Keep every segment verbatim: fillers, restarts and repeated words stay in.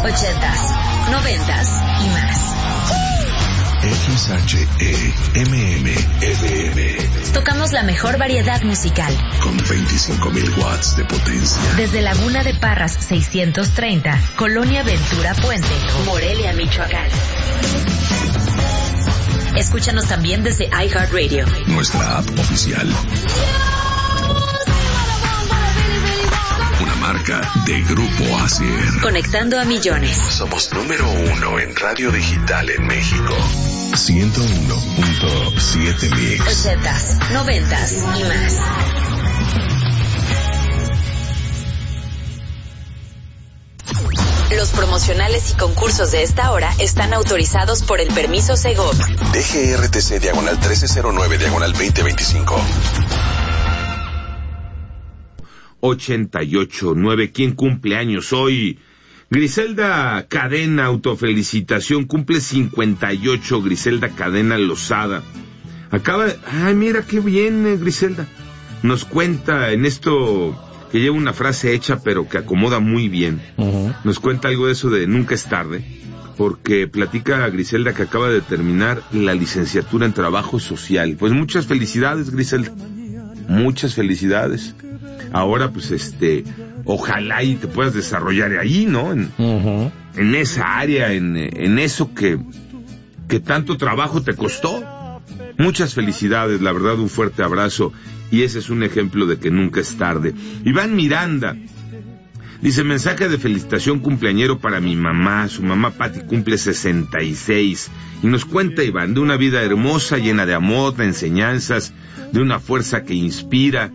ochentas, noventas y más. X H E M M F M. Tocamos la mejor variedad musical. Con veinticinco mil watts de potencia. Desde Laguna de Parras seiscientos treinta, Colonia Ventura Puente, Morelia, Michoacán. Escúchanos también desde iHeartRadio. Nuestra app oficial. Una marca de Grupo Asier. Conectando a millones. Somos número uno en radio digital en México. ciento uno punto siete Mix. Ochentas, noventas y más. Los promocionales y concursos de esta hora están autorizados por el permiso Segov. D G R T C diagonal trece cero nueve diagonal veinte veinticinco. ochenta y ocho nueve. ¿Quién cumple años hoy? Griselda Cadena, autofelicitación, cumple cincuenta y ocho, Griselda Cadena Lozada. Acaba de... Ay, mira qué bien, eh, Griselda. Nos cuenta en esto que lleva una frase hecha pero que acomoda muy bien. Uh-huh. Nos cuenta algo de eso de nunca es tarde, porque platica a Griselda que acaba de terminar la licenciatura en Trabajo Social. Pues muchas felicidades, Griselda. Muchas felicidades. Ahora, pues, este, ojalá y te puedas desarrollar ahí, ¿no? En, uh-huh. en esa área, en, en eso que, que tanto trabajo te costó. Muchas felicidades, la verdad, un fuerte abrazo. Y ese es un ejemplo de que nunca es tarde. Iván Miranda dice, mensaje de felicitación cumpleañero para mi mamá. Su mamá Pati cumple sesenta y seis. Y nos cuenta, Iván, de una vida hermosa, llena de amor, de enseñanzas, de una fuerza que inspira.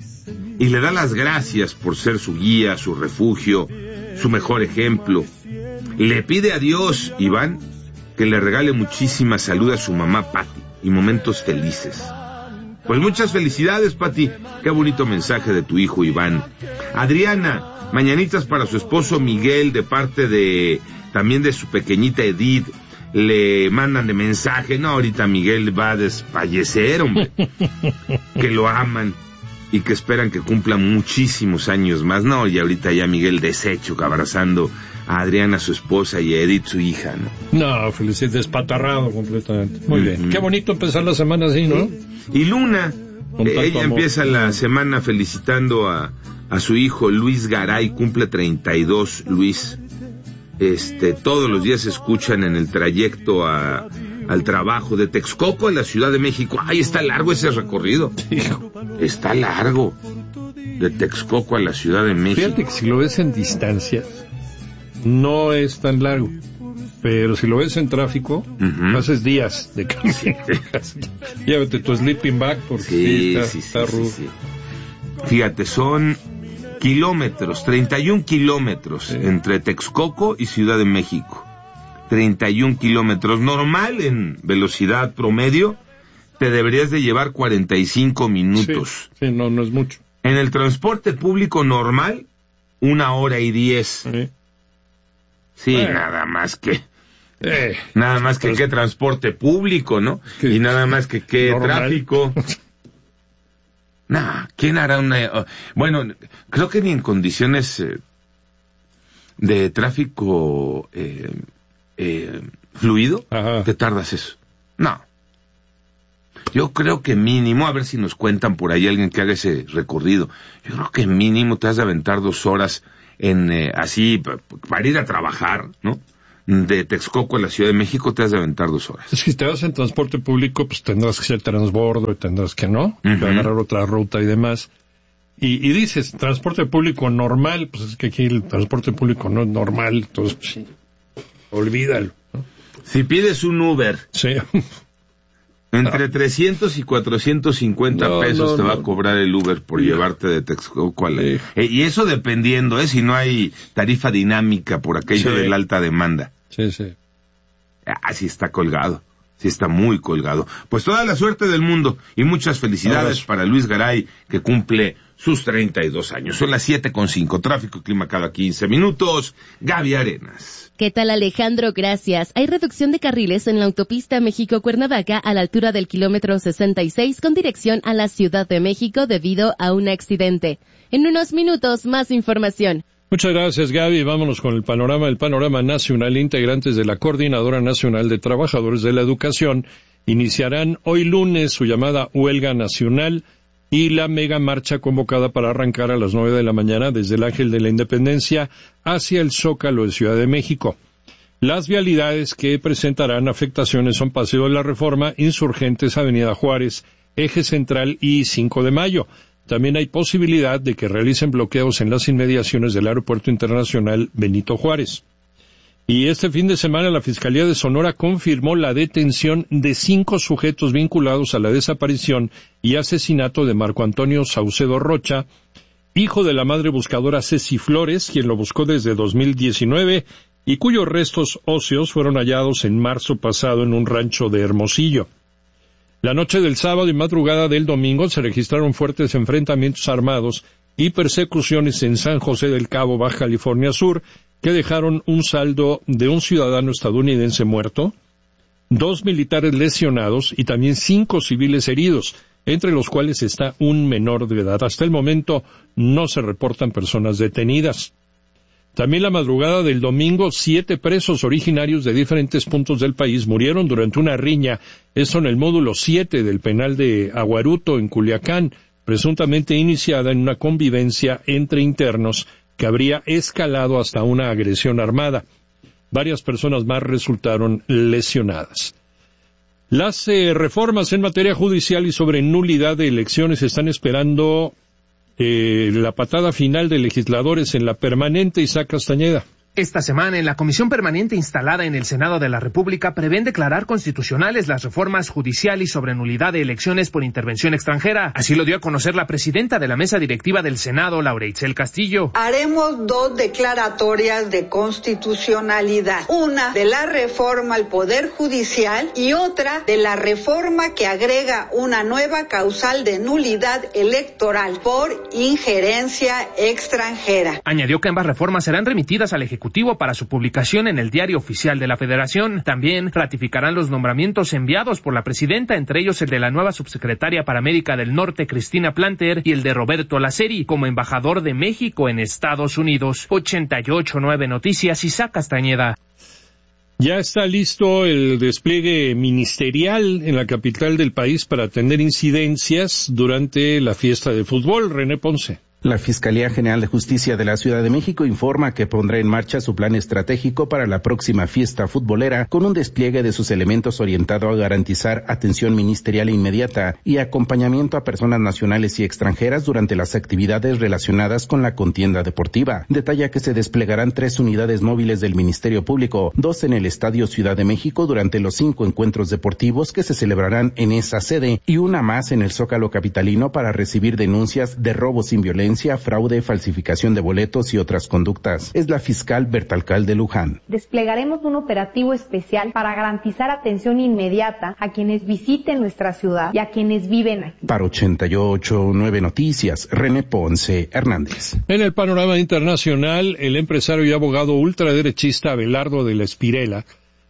Y le da las gracias por ser su guía, su refugio, su mejor ejemplo. Le pide a Dios, Iván, que le regale muchísima salud a su mamá Pati y momentos felices. Pues muchas felicidades, Pati. Qué bonito mensaje de tu hijo, Iván. Adriana, mañanitas para su esposo Miguel, de parte de, también de su pequeñita Edith. Le mandan de mensaje, no, ahorita Miguel va a desfallecer, hombre. Que lo aman y que esperan que cumpla muchísimos años más. No, y ahorita ya Miguel deshecho, abrazando a Adriana, su esposa, y a Edith, su hija, ¿no? No, felicidades, despatarrado completamente. Muy mm-hmm. bien. Qué bonito empezar la semana así, ¿no? Sí. Y Luna, eh, ella amor. empieza la semana felicitando a, a su hijo Luis Garay, cumple treinta y dos, Luis. Este, todos los días se escuchan en el trayecto a, al trabajo de Texcoco a la Ciudad de México. Ay, está largo ese recorrido. Está largo. De Texcoco a la Ciudad de México. Fíjate que si lo ves en distancias, no es tan largo. Pero si lo ves en tráfico, uh-huh. haces días de cambio. Llévate tu sleeping bag porque sí, sí, está, sí, está sí, rudo. Sí, sí. Fíjate, son kilómetros, treinta y un kilómetros sí. entre Texcoco y Ciudad de México. treinta y un kilómetros. Normal en velocidad promedio, te deberías de llevar cuarenta y cinco minutos. Sí, sí, no, no es mucho. En el transporte público normal, una hora y diez. Sí, sí bueno. nada más que... Eh, nada más que qué transporte público, ¿no? Y nada más que qué normal. Tráfico. Nah, ¿quién hará una...? Uh, bueno, creo que ni en condiciones eh, de tráfico eh, eh, fluido Ajá. te tardas eso. No. Yo creo que mínimo, a ver si nos cuentan por ahí alguien que haga ese recorrido, yo creo que mínimo te has de aventar dos horas en eh, así, p- para ir a trabajar, ¿no? De Texcoco a la Ciudad de México te has de aventar dos horas. Es que si te vas en transporte público, pues tendrás que ser transbordo y tendrás que no, uh-huh. que agarrar otra ruta y demás. Y, y dices, transporte público normal, pues es que aquí el transporte público no es normal, entonces, pues, sí, olvídalo, ¿no? Si pides un Uber, sí. entre trescientos y cuatrocientos cincuenta no, pesos no, te no. va a cobrar el Uber por sí. llevarte de Texcoco a la... Sí. Eh, y eso dependiendo, ¿eh? Si no hay tarifa dinámica por aquello sí. de la alta demanda. Sí, sí. Ah, sí está colgado. Sí está muy colgado. Pues toda la suerte del mundo y muchas felicidades Ahora. para Luis Garay, que cumple sus treinta y dos años. Son las siete con cinco. Tráfico y clima cada quince minutos. Gaby Arenas. ¿Qué tal, Alejandro? Gracias. Hay reducción de carriles en la autopista México-Cuernavaca a la altura del kilómetro sesenta y seis con dirección a la Ciudad de México debido a un accidente. En unos minutos, más información. Muchas gracias, Gaby. Vámonos con el panorama. El panorama nacional. Integrantes de la Coordinadora Nacional de Trabajadores de la Educación iniciarán hoy lunes su llamada huelga nacional y la mega marcha convocada para arrancar a las nueve de la mañana desde el Ángel de la Independencia hacia el Zócalo de Ciudad de México. Las vialidades que presentarán afectaciones son Paseo de la Reforma, Insurgentes, Avenida Juárez, Eje Central y cinco de mayo. También hay posibilidad de que realicen bloqueos en las inmediaciones del Aeropuerto Internacional Benito Juárez. Y este fin de semana la Fiscalía de Sonora confirmó la detención de cinco sujetos vinculados a la desaparición y asesinato de Marco Antonio Saucedo Rocha, hijo de la madre buscadora Ceci Flores, quien lo buscó desde dos mil diecinueve y cuyos restos óseos fueron hallados en marzo pasado en un rancho de Hermosillo. La noche del sábado y madrugada del domingo se registraron fuertes enfrentamientos armados y persecuciones en San José del Cabo, Baja California Sur, que dejaron un saldo de un ciudadano estadounidense muerto, dos militares lesionados y también cinco civiles heridos, entre los cuales está un menor de edad. Hasta el momento no se reportan personas detenidas. También la madrugada del domingo, siete presos originarios de diferentes puntos del país murieron durante una riña, esto en el módulo siete del penal de Aguaruto, en Culiacán, presuntamente iniciada en una convivencia entre internos que habría escalado hasta una agresión armada. Varias personas más resultaron lesionadas. Las eh, reformas en materia judicial y sobre nulidad de elecciones están esperando Eh, la patada final de legisladores en la permanente. Isaac Castañeda. Esta semana, en la comisión permanente instalada en el Senado de la República, prevén declarar constitucionales las reformas judicial y sobre nulidad de elecciones por intervención extranjera. Así lo dio a conocer la presidenta de la mesa directiva del Senado, Laura Itzel Castillo. Haremos dos declaratorias de constitucionalidad. Una de la reforma al Poder Judicial y otra de la reforma que agrega una nueva causal de nulidad electoral por injerencia extranjera. Añadió que ambas reformas serán remitidas al Ejecutivo para su publicación en el Diario Oficial de la Federación. También ratificarán los nombramientos enviados por la presidenta, entre ellos el de la nueva subsecretaria para América del Norte, Cristina Planter, y el de Roberto Laceri, como embajador de México en Estados Unidos. ochenta y ocho punto nueve Noticias, Isaac Castañeda. Ya está listo el despliegue ministerial en la capital del país para atender incidencias durante la fiesta de fútbol. René Ponce. La Fiscalía General de Justicia de la Ciudad de México informa que pondrá en marcha su plan estratégico para la próxima fiesta futbolera con un despliegue de sus elementos orientado a garantizar atención ministerial inmediata y acompañamiento a personas nacionales y extranjeras durante las actividades relacionadas con la contienda deportiva. Detalla que se desplegarán tres unidades móviles del Ministerio Público, dos en el Estadio Ciudad de México durante los cinco encuentros deportivos que se celebrarán en esa sede y una más en el Zócalo capitalino para recibir denuncias de robo sin violencia, fraude, falsificación de boletos y otras conductas. Es la fiscal Bertalcal de Luján. Desplegaremos un operativo especial para garantizar atención inmediata a quienes visiten nuestra ciudad y a quienes viven aquí. Para ochenta y ocho punto nueve Noticias, René Ponce Hernández. En el panorama internacional, el empresario y abogado ultraderechista Abelardo de la Espirela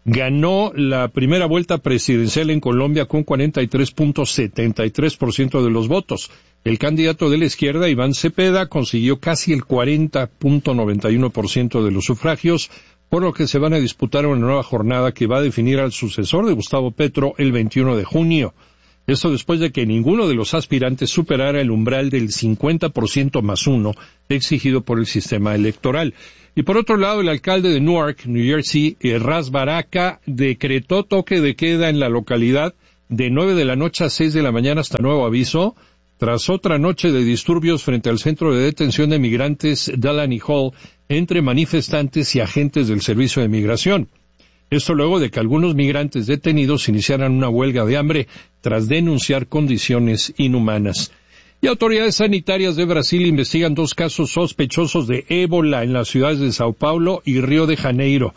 ganó la primera vuelta presidencial en Colombia con cuarenta y tres punto setenta y tres por ciento de los votos. El candidato de la izquierda, Iván Cepeda, consiguió casi el cuarenta punto noventa y uno por ciento de los sufragios, por lo que se van a disputar una nueva jornada que va a definir al sucesor de Gustavo Petro el veintiuno de junio. Esto después de que ninguno de los aspirantes superara el umbral del cincuenta por ciento más uno exigido por el sistema electoral. Y por otro lado, el alcalde de Newark, New Jersey, Ras Baraka, decretó toque de queda en la localidad de nueve de la noche a seis de la mañana hasta nuevo aviso, tras otra noche de disturbios frente al centro de detención de migrantes Delaney Hall entre manifestantes y agentes del Servicio de Migración. Esto luego de que algunos migrantes detenidos iniciaran una huelga de hambre tras denunciar condiciones inhumanas. Y autoridades sanitarias de Brasil investigan dos casos sospechosos de ébola en las ciudades de Sao Paulo y Río de Janeiro.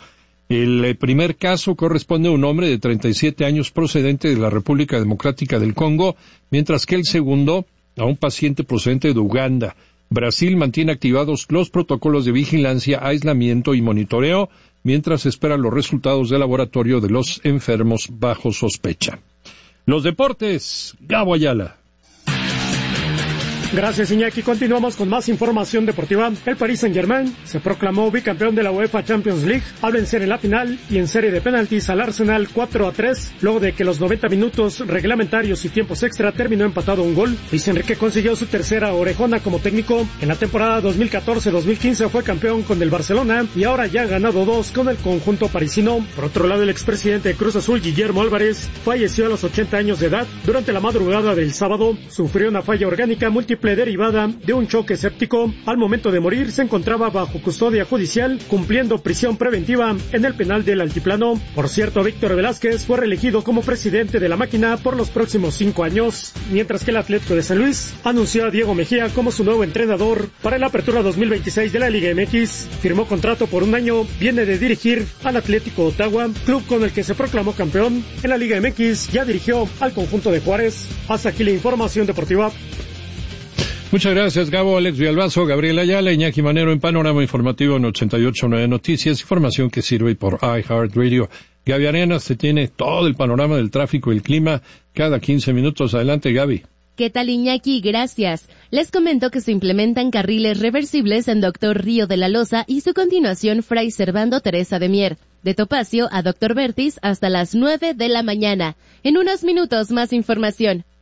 El primer caso corresponde a un hombre de treinta y siete años procedente de la República Democrática del Congo, mientras que el segundo a un paciente procedente de Uganda. Brasil mantiene activados los protocolos de vigilancia, aislamiento y monitoreo, mientras espera los resultados del laboratorio de los enfermos bajo sospecha. Los deportes, Gabo Ayala. Gracias, Iñaki. Continuamos con más información deportiva. El Paris Saint-Germain se proclamó bicampeón de la UEFA Champions League al vencer en la final y en serie de penaltis al Arsenal cuatro a tres, luego de que los noventa minutos reglamentarios y tiempos extra terminó empatado un gol. Luis Enrique consiguió su tercera orejona como técnico. En la temporada dos mil catorce dos mil quince fue campeón con el Barcelona y ahora ya ha ganado dos con el conjunto parisino. Por otro lado, el expresidente de Cruz Azul, Guillermo Álvarez, falleció a los ochenta años de edad. Durante la madrugada del sábado, sufrió una falla orgánica múltiple derivada de un choque séptico. Al momento de morir se encontraba bajo custodia judicial cumpliendo prisión preventiva en el penal del Altiplano. Por cierto, Víctor Velázquez fue reelegido como presidente de la máquina por los próximos cinco años, mientras que el Atlético de San Luis anunció a Diego Mejía como su nuevo entrenador para la apertura dos mil veintiséis de la Liga M X. Firmó contrato por un año, viene de dirigir al Atlético Ottawa, club con el que se proclamó campeón. En la Liga M X ya dirigió al conjunto de Juárez. Hasta aquí la información deportiva. Muchas gracias, Gabo, Alex Villalbazo, Gabriel Ayala, Iñaki Manero en Panorama Informativo en ochenta y ocho punto nueve Noticias, información que sirve por iHeartRadio. Gaby Arenas se tiene todo el panorama del tráfico y el clima cada quince minutos. Adelante, Gaby. ¿Qué tal, Iñaki? Gracias. Les comento que se implementan carriles reversibles en Doctor Río de la Loza y su continuación Fray Servando Teresa de Mier, de Topacio a Doctor Vertis hasta las nueve de la mañana. En unos minutos más información.